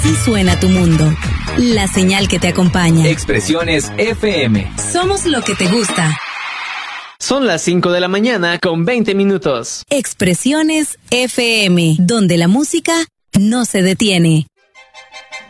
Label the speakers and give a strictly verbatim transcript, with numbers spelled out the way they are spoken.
Speaker 1: Así suena tu mundo. La señal que te acompaña.
Speaker 2: Expresiones F M.
Speaker 1: Somos lo que te gusta.
Speaker 3: Son las cinco de la mañana con veinte minutos.
Speaker 1: Expresiones F M, donde la música no se detiene.